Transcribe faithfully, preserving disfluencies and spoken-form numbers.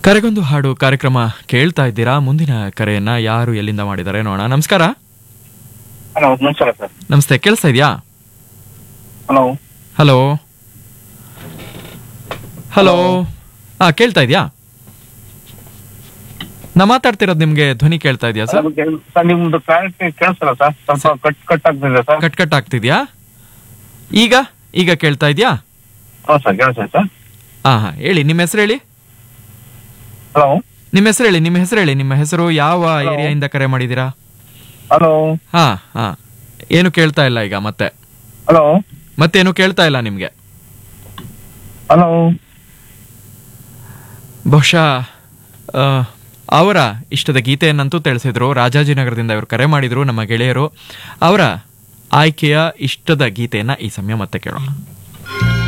ಕರೆಗೊಂದು ಹಾಡು ಕಾರ್ಯಕ್ರಮ ಕೇಳ್ತಾ ಇದ್ದೀರಾ. ಮುಂದಿನ ಕರೆಯನ್ನ ಯಾರು ಎಲ್ಲಿಂದ ಮಾಡಿದ್ದಾರೆ ನೋಡೋಣ. ನಮಸ್ಕಾರ. ಹಲೋ, ನಮಸ್ಕಾರ ಸರ್. ನಮಸ್ತೆ, ಕೇಳಿಸ್ತಾ ಇದೆಯಾ? ಹಲೋ ಹಲೋ ಹಲೋ ಹಾ, ಕೇಳ್ತಾ ಇದೆಯಾ? ನಾ ಮಾತಾಡ್ತಿರೋದು ನಿಮ್ಗೆ ಧ್ವನಿ ಕೇಳ್ತಾ ಇದೆಯಾ ಸರ್? ಸರ್, ನಿಮ್ದು ಕ್ಲಾರಿಟಿ ಕೇಳಿಸಲ್ಲ ಸರ್, ಸ್ವಲ್ಪ ಕಟ್ ಕಟ್ ಆಗ್ತಿದೆ ಸರ್. ಕಟ್ ಕಟ್ ಆಗ್ತಿದ್ಯಾ? ಈಗ ಈಗ ಕೇಳ್ತಾ ಇದೆಯಾ? ಹೌದು ಸರ್, ಕೇಳಿಸ್ತಾ ಸರ್. ಹಾ ಹಾ, ಹೇಳಿ, ನಿಮ್ಮ ಹೆಸರು ಹೇಳಿ. ಹಲೋ, ನಿಮ್ಮ ಹೆಸರು ಹೇಳಿ, ನಿಮ್ಮ ಹೆಸರು ಹೇಳಿ. ನಿಮ್ಮ ಹೆಸರು, ಯಾವ ಏರಿಯಾಯಿಂದ ಕರೆ ಮಾಡಿದ್ದೀರಾ? ಹಲೋ ಹಾ ಹಾ, ಏನು ಕೇಳ್ತಾ ಇಲ್ಲ ಈಗ. ಮತ್ತೆ ಹಲೋ ಮತ್ತೇನು ಕೇಳ್ತಾ ಇಲ್ಲ ನಿಮ್ಗೆ? ಹಲೋ ಬಹುಶಃ ಆ, ಅವರ ಇಷ್ಟದ ಗೀತೆಯನ್ನಂತೂ ತಿಳಿಸಿದ್ರು. ರಾಜಾಜಿನಗರದಿಂದ ಇವರು ಕರೆ ಮಾಡಿದ್ರು ನಮ್ಮ ಗೆಳೆಯರು. ಅವರ ಆಯ್ಕೆಯ ಇಷ್ಟದ ಗೀತೆಯನ್ನ ಈ ಸಮಯ ಮತ್ತೆ ಕೇಳೋಣ.